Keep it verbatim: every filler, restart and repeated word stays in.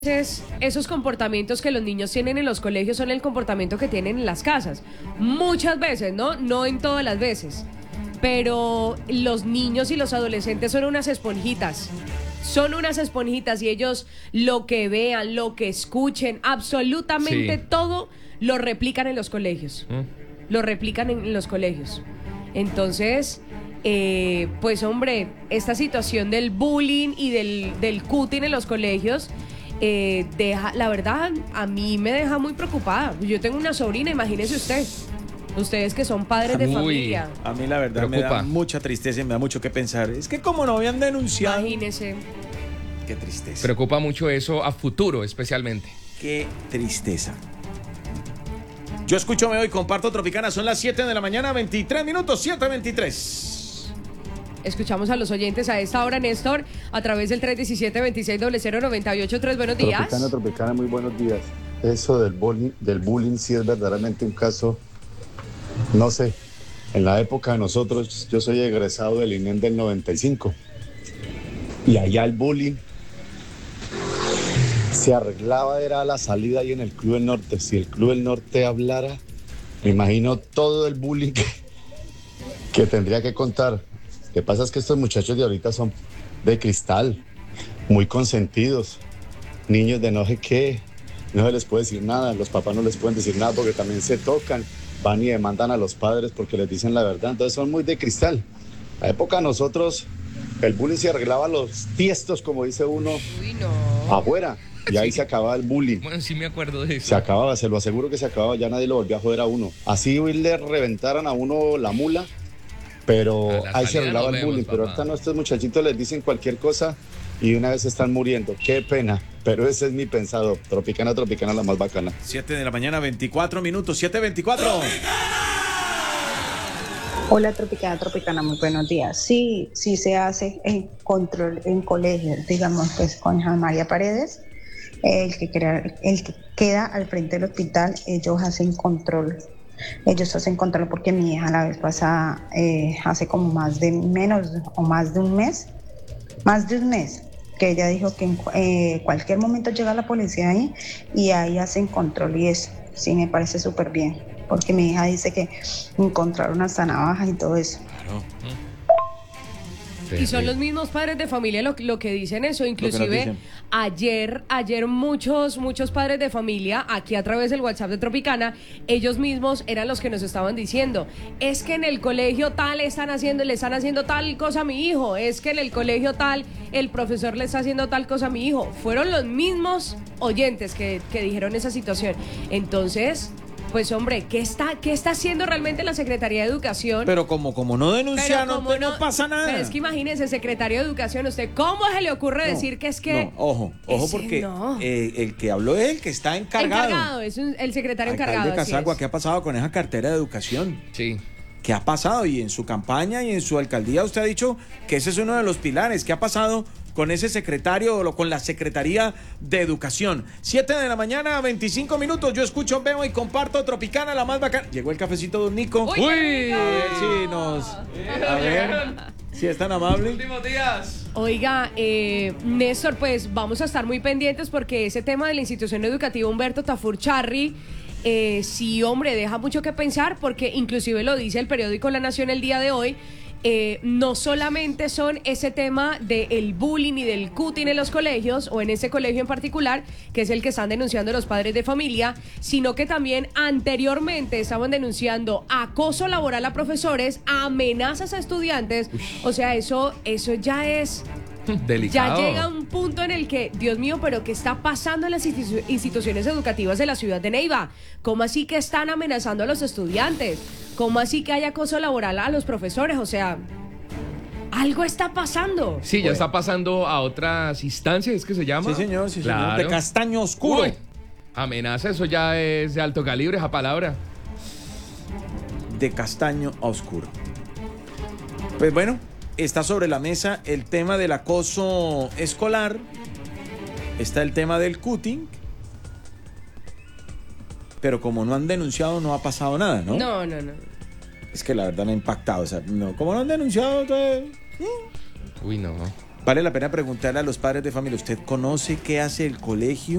veces esos comportamientos que los niños tienen en los colegios son el comportamiento que tienen en las casas. Muchas veces, ¿no? No en todas las veces. Pero los niños y los adolescentes son unas esponjitas. Son unas esponjitas y ellos lo que vean, lo que escuchen, absolutamente Sí. todo lo replican en los colegios. ¿Mm? Lo replican en los colegios. Entonces, eh, pues hombre, esta situación del bullying y del, del cutting en los colegios... Eh, deja, la verdad, a mí me deja muy preocupada. Yo tengo una sobrina, imagínese usted. Ustedes que son padres de Uy. familia. A mí la verdad Preocupa. me da mucha tristeza y me da mucho que pensar. Es que como no habían denunciado. Imagínese. Qué tristeza. Preocupa mucho eso a futuro, especialmente. Qué tristeza. Yo escucho, me voy, comparto Tropicana. Son las siete de la mañana, veintitrés minutos, siete veintitrés. Escuchamos a los oyentes a esta hora, Néstor, a través del tres diecisiete, veintiséis cero cero, noventa y ocho tres. Buenos días. Tropicana, Tropicana, muy buenos días. Eso del bullying, del bullying sí es verdaderamente un caso, no sé, en la época de nosotros, yo soy egresado del I N E M del noventa y cinco, y allá el bullying se arreglaba, era a la salida ahí en el Club del Norte. Si el Club del Norte hablara, me imagino todo el bullying que, que tendría que contar. Lo que pasa es que estos muchachos de ahorita son de cristal, muy consentidos, niños de no sé qué, no se les puede decir nada, los papás no les pueden decir nada porque también se tocan, van y demandan a los padres porque les dicen la verdad, entonces son muy de cristal. La época de nosotros, el bullying se arreglaba a los tiestos, como dice uno, Uy, no. afuera, y ahí Sí. se acababa el bullying. Bueno, sí me acuerdo de eso. Se acababa, se lo aseguro que se acababa, ya nadie lo volvió a joder a uno. Así hoy le reventaran a uno la mula, pero A la ahí se salida arreglaba nos el bullying. vemos, Pero papá. ahorita no, estos muchachitos les dicen cualquier cosa y de una vez están muriendo. Qué pena, pero ese es mi pensado. Tropicana, Tropicana, la más bacana. siete de la mañana, veinticuatro minutos, siete veinticuatro. Hola Tropicana, Tropicana, muy buenos días. Sí, sí se hace en control en colegios, digamos, pues con Juan María Paredes, el que, crea, el que queda al frente del hospital, ellos hacen control. Ellos hacen control porque mi hija la vez pasada, eh, hace como más de menos o más de un mes, más de un mes, que ella dijo que en eh, cualquier momento llega la policía ahí y ahí hacen control y eso, sí me parece súper bien, porque mi hija dice que encontraron hasta navajas y todo eso. Claro. Y son los mismos padres de familia lo, lo que dicen eso. Inclusive dicen. ayer, ayer muchos, muchos padres de familia, aquí a través del WhatsApp de Tropicana, ellos mismos eran los que nos estaban diciendo, es que en el colegio tal están haciendo, le están haciendo tal cosa a mi hijo, es que en el colegio tal, el profesor le está haciendo tal cosa a mi hijo. Fueron los mismos oyentes que, que dijeron esa situación. Entonces, pues hombre, ¿qué está, qué está haciendo realmente la Secretaría de Educación? Pero como, como no denunciaron, Pero como no, no pasa nada. Pero es que imagínense, secretario de Educación, ¿usted cómo se le ocurre No, decir que es que...? no, ojo, ojo, Ese porque no. eh, el que habló es el que está encargado. Encargado, es un- el secretario Alcalde encargado. así Casagua, es. ¿qué ha pasado con esa cartera de educación? Sí. ¿Qué ha pasado? Y en su campaña y en su alcaldía usted ha dicho que ese es uno de los pilares. ¿Qué ha pasado con ese secretario o con la Secretaría de Educación? siete de la mañana, veinticinco minutos. Yo escucho, veo y comparto Tropicana, la más bacana. Llegó el cafecito de Don Nico. Uy, Uy, qué A ver rico. si nos... A ver si es tan amable. Últimos días. Oiga, eh, Néstor, pues vamos a estar muy pendientes porque ese tema de la institución educativa Humberto Tafur Charri, eh, sí, hombre, deja mucho que pensar porque inclusive lo dice el periódico La Nación el día de hoy. Eh, no solamente son ese tema del bullying y del cutting en los colegios o en ese colegio en particular, que es el que están denunciando los padres de familia, sino que también anteriormente estaban denunciando acoso laboral a profesores, amenazas a estudiantes. O sea, eso, eso ya es... Ya Delicado. llega un punto en el que, Dios mío, pero ¿qué está pasando en las institu- instituciones educativas de la ciudad de Neiva? ¿Cómo así que están amenazando a los estudiantes? ¿Cómo así que hay acoso laboral a los profesores? O sea, algo está pasando. Sí, ya Bueno. está pasando a otras instancias, ¿es que se llama? Sí, señor, sí, señor. Claro. De castaño oscuro. Uy, amenaza, eso ya es de alto calibre, esa palabra. De castaño a oscuro. Pues bueno, está sobre la mesa el tema del acoso escolar, está el tema del cutting, pero como no han denunciado no ha pasado nada, ¿no? No, no, no. Es que la verdad me ha impactado, o sea, no, como no han denunciado, entonces, Uy, no. Vale la pena preguntarle a los padres de familia, ¿usted conoce qué hace el colegio